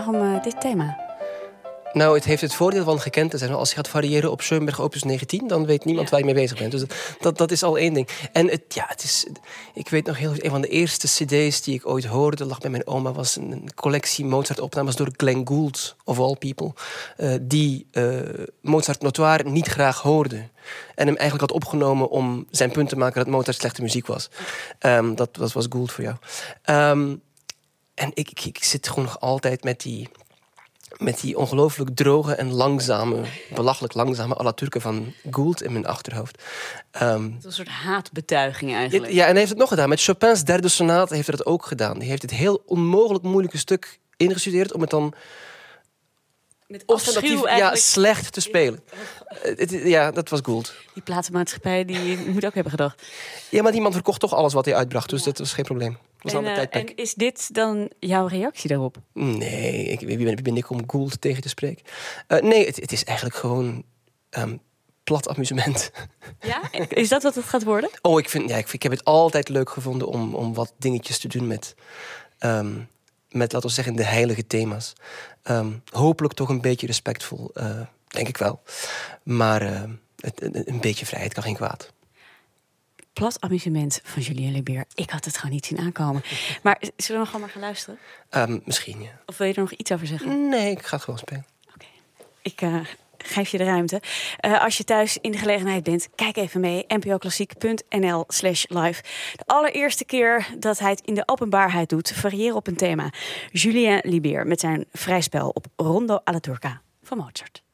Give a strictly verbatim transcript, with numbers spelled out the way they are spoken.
Waarom uh, dit thema? Nou, het heeft het voordeel van gekend te zijn. Als je gaat variëren op Schoenberg opus negentien... dan weet niemand ja. waar je mee bezig bent. Dus dat, dat is al één ding. En het, ja, het is... Ik weet nog heel goed... Een van de eerste cd's die ik ooit hoorde... lag bij mijn oma, was een, een collectie Mozart-opnames... door Glenn Gould, of all people... Uh, die uh, Mozart notoire niet graag hoorde. En hem eigenlijk had opgenomen om zijn punt te maken... dat Mozart slechte muziek was. Um, dat, dat was Gould voor jou. Um, en ik, ik, ik zit gewoon nog altijd met die... met die ongelooflijk droge en langzame, belachelijk langzame à la Turken van Gould in mijn achterhoofd. Um, dat is een soort haatbetuiging eigenlijk. Ja, en hij heeft het nog gedaan. Met Chopin's derde sonate heeft hij dat ook gedaan. Die heeft het heel onmogelijk moeilijke stuk ingestudeerd om het dan met ostentatief ja, slecht te spelen. Ja. Uh, ja, dat was Gould. Die platenmaatschappij die moet ook hebben gedacht. Ja, maar die man verkocht toch alles wat hij uitbracht, dus ja. dat was geen probleem. En, uh, en is dit dan jouw reactie daarop? Nee, ik, wie, ben, wie ben ik om Gould tegen te spreken? Uh, nee, het, het is eigenlijk gewoon um, plat amusement. Ja? Is dat wat het gaat worden? Oh, ik, vind, ja, ik, vind, ik heb het altijd leuk gevonden om, om wat dingetjes te doen met, um, met, laten we zeggen, de heilige thema's. Um, hopelijk toch een beetje respectvol, uh, denk ik wel. Maar uh, het, een, een beetje vrijheid kan geen kwaad. Plat amusement van Julien Libier. Ik had het gewoon niet zien aankomen. Maar zullen we gewoon maar gaan luisteren? Um, misschien, ja. Of wil je er nog iets over zeggen? Nee, ik ga het gewoon spelen. Oké. Okay. Ik uh, geef je de ruimte. Uh, als je thuis in de gelegenheid bent, kijk even mee. n p o klassiek punt n l slash live. De allereerste keer dat hij het in de openbaarheid doet, variëren op een thema. Julien Libier met zijn vrijspel op Rondo alla Turca van Mozart.